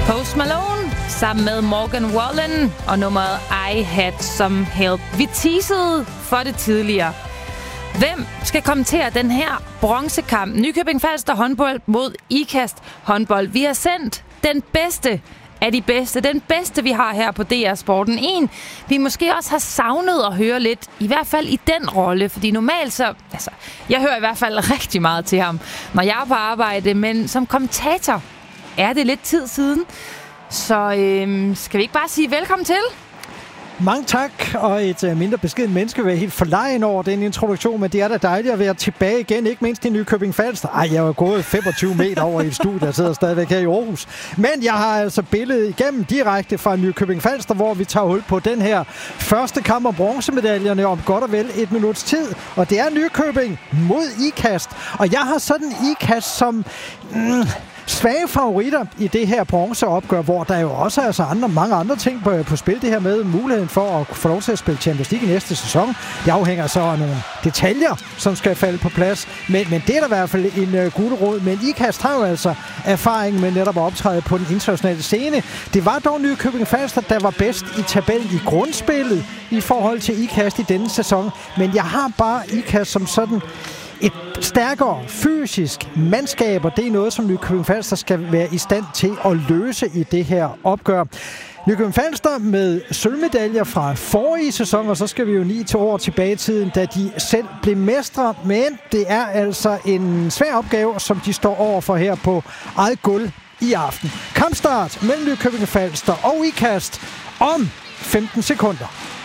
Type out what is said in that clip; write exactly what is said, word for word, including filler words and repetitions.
Post Malone sammen med Morgan Wallen og nummeret I Had Some Help. Vi teasede for det tidligere. Hvem skal kommentere den her bronzekamp? Nykøbing Falster håndbold mod Ikast håndbold. Vi har sendt den bedste af de bedste. Den bedste, vi har her på D R Sporten. En, vi måske også har savnet at høre lidt, i hvert fald i den rolle. Fordi normalt så, altså, jeg hører i hvert fald rigtig meget til ham, når jeg er på arbejde. Men som kommentator er det lidt tid siden. Så øhm, skal vi ikke bare sige velkommen til? Mange tak, og et uh, mindre beskeden menneske vil være helt forlegen over den introduktion, men det er da dejligt at være tilbage igen, ikke mindst i Nykøbing Falster. Ej, jeg var gået femogtyve meter over i et studie, jeg sidder stadigvæk her i Aarhus. Men jeg har altså billedet igennem direkte fra Nykøbing Falster, hvor vi tager hul på den her første kamp om bronzemedaljerne om godt og vel et minuts tid. Og det er Nykøbing mod Ikast, og jeg har sådan Ikast som... Mm, svage favoritter i det her bronzeopgør, hvor der jo også er altså andre, mange andre ting på, på spil. Det her med muligheden for at få lov til at spille Champions League i næste sæson. Det afhænger så af nogle detaljer, som skal falde på plads. Men, men det er da i hvert fald en uh, gulerod. Men Ikast har jo altså erfaring med netop at optræde på den internationale scene. Det var dog Nykøbing Falster, der var bedst i tabellen i grundspillet i forhold til Ikast i denne sæson. Men jeg har bare Ikast som sådan et stærkere fysisk mandskab, og det er noget, som Nykøbing Falster skal være i stand til at løse i det her opgør. Nykøbing Falster med sølvmedaljer fra forrige sæson, og så skal vi jo ni til år tilbage i tiden, da de selv blev mestre. Men det er altså en svær opgave, som de står overfor her på eget gulv i aften. Kampstart mellem Nykøbing Falster og Ikast om femten sekunder.